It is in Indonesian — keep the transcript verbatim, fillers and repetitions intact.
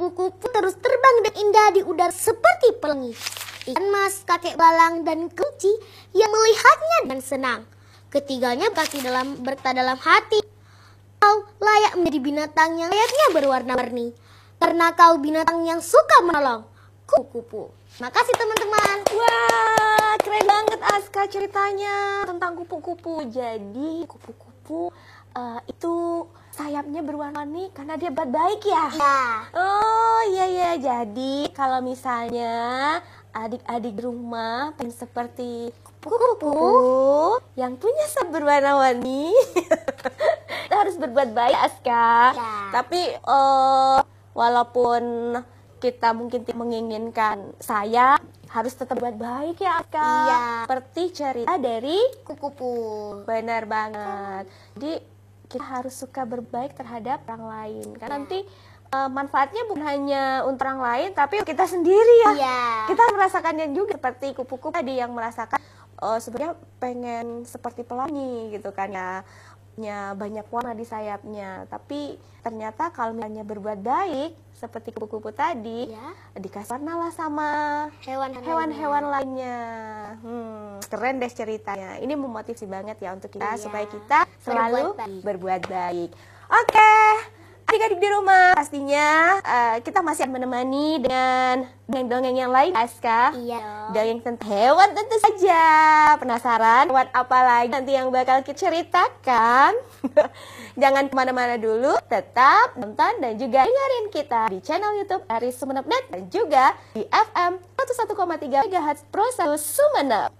kupu-kupu terus terbang dan indah di udara seperti pelangi. Ikan mas, kakek balang, dan kelinci yang melihatnya dengan senang. Ketiganya berkata dalam, berkata dalam hati, kau layak menjadi binatang yang sayapnya berwarna-warni. Karena kau binatang yang suka menolong. Kupu-kupu. Makasih teman-teman. Wah, keren banget Aska ceritanya tentang kupu-kupu. Jadi kupu-kupu uh, itu sayapnya berwarna-warni karena dia buat baik ya? Ya. Oh iya ya. Jadi kalau misalnya adik-adik di rumah pengen seperti kupu-kupu yang punya sayap berwarna-warni, kita harus berbuat baik Aska. Ya. Tapi uh, walaupun kita mungkin menginginkan sayap, harus tetap buat baik ya Aska. Iya. Seperti cerita dari Kupu-kupu. benar banget. Jadi kita harus suka berbaik terhadap orang lain. Kan nanti uh, manfaatnya bukan hanya untuk orang lain, tapi kita sendiri ya. Iya. Kita merasakannya juga seperti kupu-kupu tadi yang merasakan uh, sebenarnya pengen seperti pelangi gitu kan ya. Banyak warna di sayapnya, tapi ternyata kalau misalnya berbuat baik seperti kupu-kupu tadi, ya, dikasih warna lah sama hewan-hewan lainnya. Hmm, keren deh ceritanya. Ini memotivasi banget ya untuk kita, iya, supaya kita selalu berbuat baik. berbuat baik. Oke, adik-adik di rumah, pastinya uh, kita masih akan menemani dengan dongeng-dongeng yang lain, Aska. Iya. Dongeng tentang hewan tentu saja. Penasaran hewan apa lagi nanti yang bakal kita ceritakan? Jangan kemana-mana dulu, tetap nonton dan juga dengerin kita di channel YouTube Aris Sumeneb Net dan juga di F M seratus satu koma tiga MHz Pro satu Sumeneb.